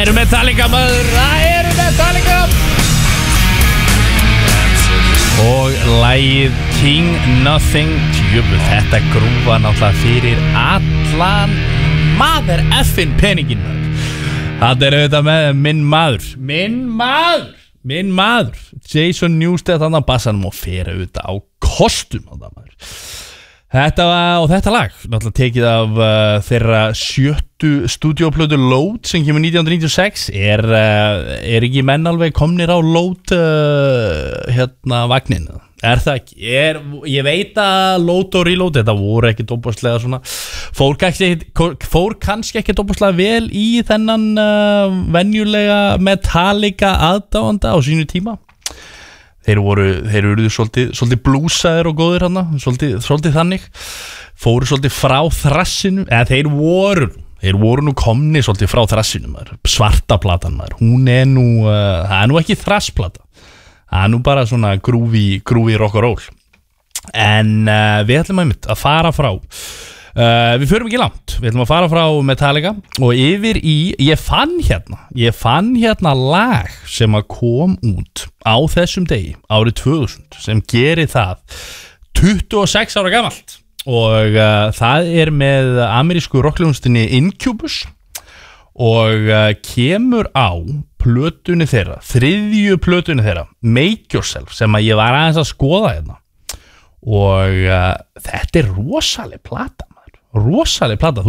eru Metallica maður, það eru Metallica og lagið King Nothing. Jöfnvel, þetta grúfa náttúrulega fyrir allan maður effin peningin maður. Þetta er auðvitað með minn maður Jason Newsted, þannig að bassanum og fer auðvitað á kostum á það maður. Þetta lag náttúrulega tekið af þeirra 7. stúdíóplötu Load sem kemur 1996. Er ekki menn alveg komnir á Load vagnin? Er það ekki? Ég veit að Load og Reload þetta voru ekki dópaslega svona fór kannski ekki dópaslega vel í þennan venjulega Metallica aðdáanda á sínu tíma. Þeir eru svolítið blúsaðir og góðir hana, svolítið þannig, fóru svolítið frá þrassinu, eða þeir voru nú komni svolítið frá þrassinu maður, svarta platan maður, hún það er nú ekki þrassplata, það er nú bara svona groovy rock and roll, en við ætlum að fara frá, við förum ekki langt, við ætlum að fara frá Metallica og yfir í, ég fann hérna lag sem að kom út á þessum degi árið 2000 sem gerir það 26 ára gamalt og það er með amerísku rockljónstinni Incubus og kemur á plötunni þeirra, 3. plötunni þeirra, Make Yourself, sem að ég var aðeins að skoða hérna og þetta er rosaleg plata.